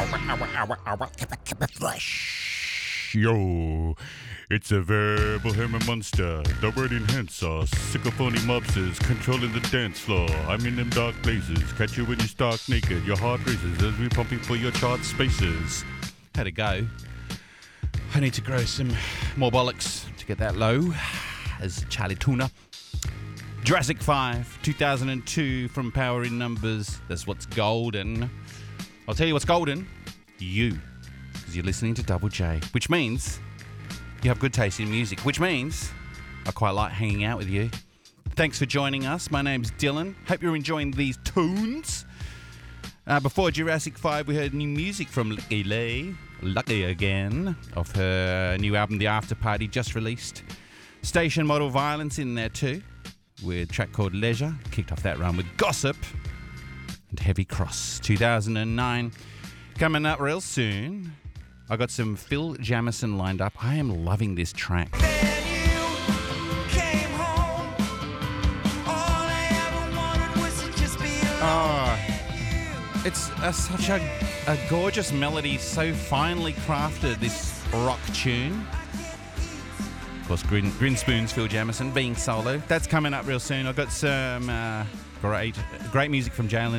Flesh. Yo, it's a verbal hammer monster, the word enhancer, sycophony mobsters controlling the dance floor. I'm in them dark places, catch you when you stark naked. Your heart races as we pumping for your chart spaces. How'd it go? I need to grow some more bollocks to get that low, as Charlie Tuna. Jurassic 5, 2002 from Power in Numbers. That's what's golden. I'll tell you what's golden. You. Because you're listening to Double J. Which means you have good taste in music. Which means I quite like hanging out with you. Thanks for joining us. My name's Dylan. Hope you're enjoying these tunes. Before Jurassic 5, we heard new music from Lucky Lee. Lucky again. Of her new album, The After Party, just released. Station Model Violence in there too. With a track called Leisure. Kicked off that run with Gossip and Heavy Cross, 2009. Coming up real soon, I got some Phil Jamison lined up. I am loving this track. It's such a gorgeous melody, so finely crafted, this rock tune. Of course, Grin Spoon's Phil Jamison being solo. That's coming up real soon. I've got some great music from Jalen